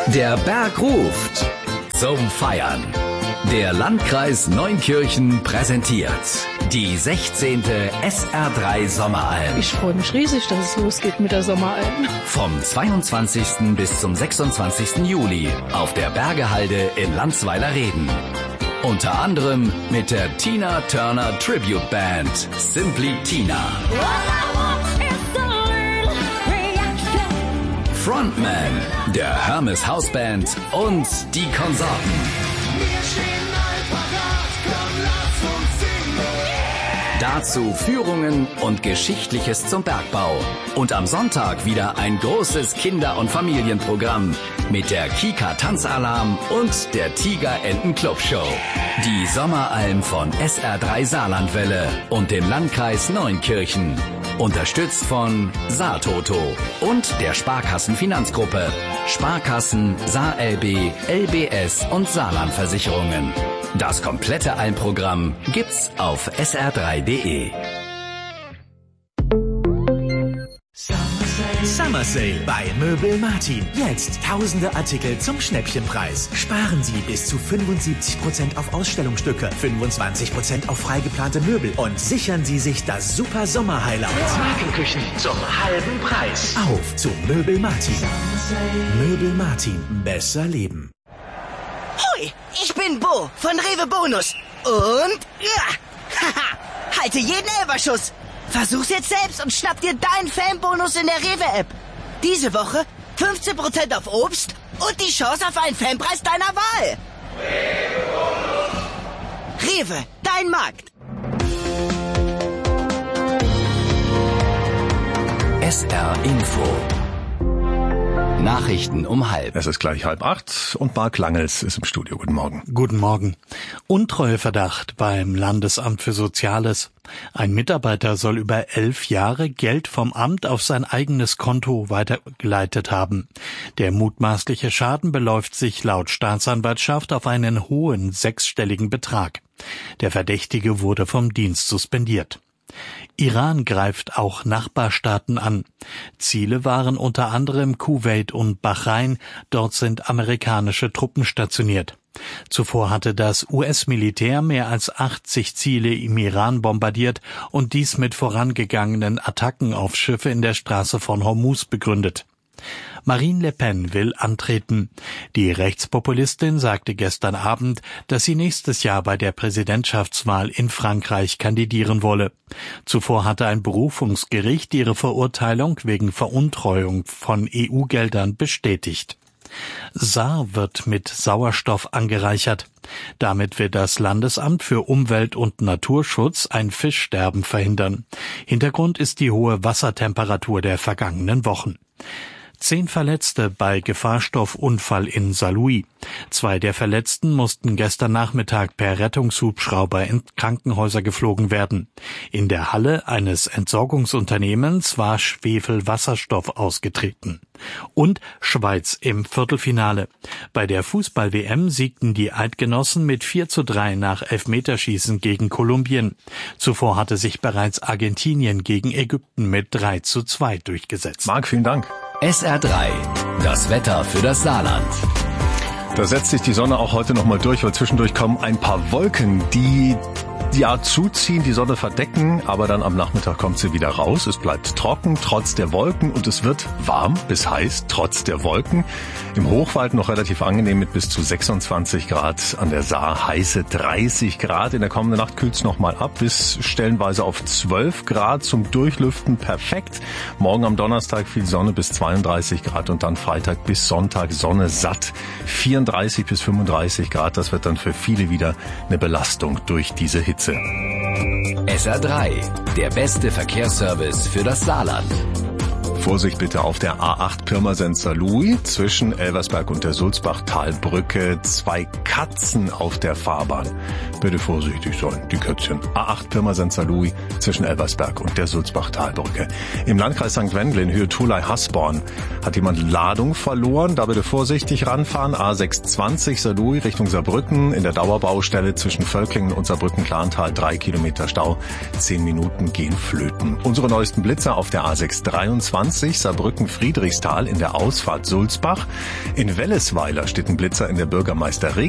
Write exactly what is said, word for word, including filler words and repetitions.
Der Berg ruft zum Feiern. Der Landkreis Neunkirchen präsentiert die sechzehnte S R drei Sommeralm. Ich freue mich riesig, dass es losgeht mit der Sommeralm. Vom zweiundzwanzigsten bis zum sechsundzwanzigsten Juli auf der Bergehalde in Landsweiler-Reden. Unter anderem mit der Tina Turner Tribute Band Simply Tina. Frontman, der Hermes Hausband und die Konsorten. Dazu Führungen und Geschichtliches zum Bergbau. Und am Sonntag wieder ein großes Kinder- und Familienprogramm mit der Kika Tanzalarm und der Tiger Enten Club Show. Die Sommeralm von S R drei Saarlandwelle und dem Landkreis Neunkirchen. Unterstützt von Saartoto und der Sparkassenfinanzgruppe. Sparkassen, SaarLB, L B S und Saarlandversicherungen. Das komplette Almprogramm gibt's auf S R drei punkt de. Summer Sale bei Möbel Martin. Jetzt tausende Artikel zum Schnäppchenpreis. Sparen Sie bis zu fünfundsiebzig Prozent auf Ausstellungsstücke, fünfundzwanzig Prozent auf freigeplante Möbel und sichern Sie sich das super Sommer-Highlight. Markenküchen zum halben Preis. Auf zu Möbel Martin. Möbel Martin. Besser leben. Hoi, ich bin Bo von Rewe Bonus. Und ja, haha, halte jeden Elberschuss. Versuch's jetzt selbst und schnapp dir deinen Fanbonus in der Rewe-App. Diese Woche fünfzehn Prozent auf Obst und die Chance auf einen Fanpreis deiner Wahl. Rewe, dein Markt. S R Info. Nachrichten um halb. Es ist gleich halb acht und Marc Langels ist im Studio. Guten Morgen. Guten Morgen. Untreueverdacht beim Landesamt für Soziales. Ein Mitarbeiter soll über elf Jahre Geld vom Amt auf sein eigenes Konto weitergeleitet haben. Der mutmaßliche Schaden beläuft sich laut Staatsanwaltschaft auf einen hohen sechsstelligen Betrag. Der Verdächtige wurde vom Dienst suspendiert. Iran greift auch Nachbarstaaten an. Ziele waren unter anderem Kuwait und Bahrain. Dort sind amerikanische Truppen stationiert. Zuvor hatte das U S-Militär mehr als achtzig Ziele im Iran bombardiert und dies mit vorangegangenen Attacken auf Schiffe in der Straße von Hormuz begründet. Marine Le Pen will antreten. Die Rechtspopulistin sagte gestern Abend, dass sie nächstes Jahr bei der Präsidentschaftswahl in Frankreich kandidieren wolle. Zuvor hatte ein Berufungsgericht ihre Verurteilung wegen Veruntreuung von E U-Geldern bestätigt. Saar wird mit Sauerstoff angereichert. Damit wird das Landesamt für Umwelt- und Naturschutz ein Fischsterben verhindern. Hintergrund ist die hohe Wassertemperatur der vergangenen Wochen. Zehn Verletzte bei Gefahrstoffunfall in Saarlouis. Zwei der Verletzten mussten gestern Nachmittag per Rettungshubschrauber in Krankenhäuser geflogen werden. In der Halle eines Entsorgungsunternehmens war Schwefelwasserstoff ausgetreten. Und Schweiz im Viertelfinale. Bei der Fußball-W M siegten die Eidgenossen mit vier zu drei nach Elfmeterschießen gegen Kolumbien. Zuvor hatte sich bereits Argentinien gegen Ägypten mit drei zu zwei durchgesetzt. Marc, vielen Dank. S R drei, das Wetter für das Saarland. Da setzt sich die Sonne auch heute nochmal durch, weil zwischendurch kommen ein paar Wolken, die ja zuziehen, die Sonne verdecken, aber dann am Nachmittag kommt sie wieder raus. Es bleibt trocken, trotz der Wolken, und es wird warm bis heiß, trotz der Wolken. Im Hochwald noch relativ angenehm mit bis zu sechsundzwanzig Grad, an der Saar heiße dreißig Grad. In der kommenden Nacht kühlt es nochmal ab, bis stellenweise auf zwölf Grad, zum Durchlüften perfekt. Morgen am Donnerstag viel Sonne bis zweiunddreißig Grad und dann Freitag bis Sonntag Sonne satt, vierunddreißig bis fünfunddreißig Grad. Das wird dann für viele wieder eine Belastung durch diese Hitze. S R drei, der beste Verkehrsservice für das Saarland. Vorsicht bitte auf der A acht Pirmasens-Saarlouis zwischen Elversberg und der Sulzbachtalbrücke. Zwei Katzen auf der Fahrbahn. Bitte vorsichtig sein, die Kätzchen. A acht Pirmasens-Saarlouis zwischen Elversberg und der Sulzbachtalbrücke. Im Landkreis Sankt Wendel in Höhe Thulei-Hasborn hat jemand Ladung verloren. Da bitte vorsichtig ranfahren. A sechshundertzwanzig Saarlouis Richtung Saarbrücken in der Dauerbaustelle zwischen Völklingen und Saarbrücken-Klarntal. Drei Kilometer Stau. Zehn Minuten gehen flöten. Unsere neuesten Blitzer auf der A sechshundertdreiundzwanzig zwanzig Saarbrücken-Friedrichsthal in der Ausfahrt Sulzbach. In Wellesweiler steht ein Blitzer in der Bürgermeister